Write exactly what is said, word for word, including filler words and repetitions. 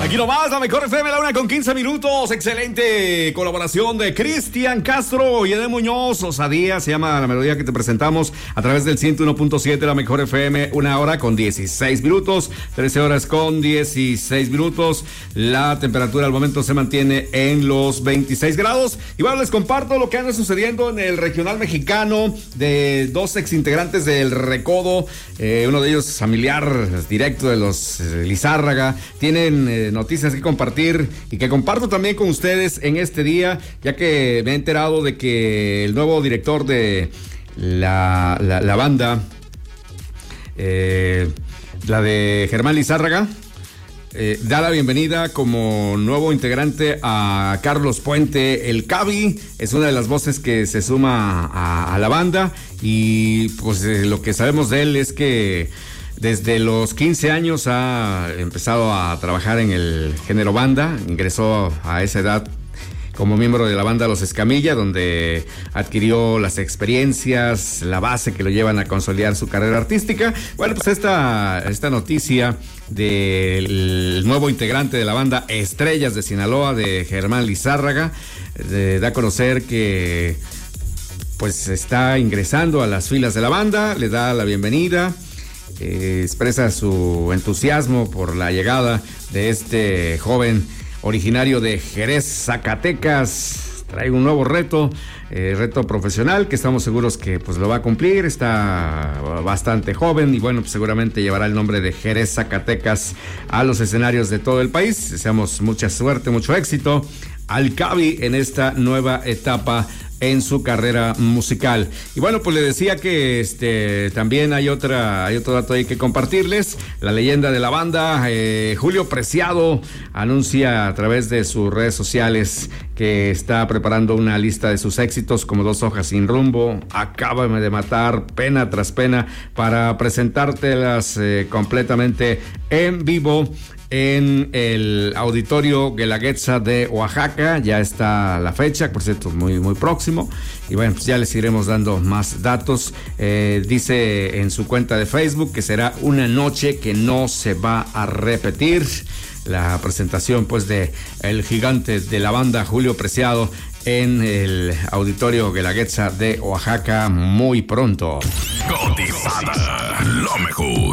Aquí nomás, la mejor F M, la una con quince minutos. Excelente colaboración de Cristian Castro y Edén Muñoz. Osadía se llama la melodía que te presentamos a través del ciento uno punto siete, la mejor F M. Una hora con dieciséis minutos, trece horas con dieciséis minutos. La temperatura al momento se mantiene en los veintiséis grados. Y bueno, les comparto lo que anda sucediendo en el regional mexicano de dos exintegrantes del Recodo. Eh, uno de ellos familiar directo de los eh, Lizárraga. Tienen eh, noticias que compartir y que comparto también con ustedes en este día, ya que me he enterado de que el nuevo director de la, la, la banda, eh, la de Germán Lizárraga, eh, da la bienvenida como nuevo integrante a Carlos Puente, el Cavi. Es una de las voces que se suma a, a la banda y pues eh, lo que sabemos de él es que desde los quince años ha empezado a trabajar en el género banda. Ingresó a esa edad como miembro de la banda Los Escamilla, donde adquirió las experiencias, la base que lo llevan a consolidar su carrera artística. Bueno, pues esta, esta noticia del nuevo integrante de la banda Estrellas de Sinaloa, de Germán Lizárraga, eh, da a conocer que pues está ingresando a las filas de la banda, le da la bienvenida. Eh, expresa su entusiasmo por la llegada de este joven originario de Jerez, Zacatecas. Trae un nuevo reto, eh, reto profesional que estamos seguros que pues lo va a cumplir. Está bastante joven y bueno, pues seguramente llevará el nombre de Jerez, Zacatecas a los escenarios de todo el país. Deseamos mucha suerte, mucho éxito al Cavi en esta nueva etapa en su carrera musical. Y bueno, pues le decía que este también hay otra hay otro dato ahí que compartirles. La leyenda de la banda, eh, Julio Preciado, anuncia a través de sus redes sociales que está preparando una lista de sus éxitos como Dos hojas sin rumbo, Acábame de matar, Pena tras pena, para presentártelas eh, completamente en vivo en el Auditorio Guelaguetza de Oaxaca. Ya está la fecha, por cierto, muy, muy próximo. Y bueno, pues ya les iremos dando más datos. Eh, dice en su cuenta de Facebook que será una noche que no se va a repetir. La presentación, pues, de el gigante de la banda, Julio Preciado, en el Auditorio Guelaguetza de Oaxaca muy pronto. Cotizada, lo mejor.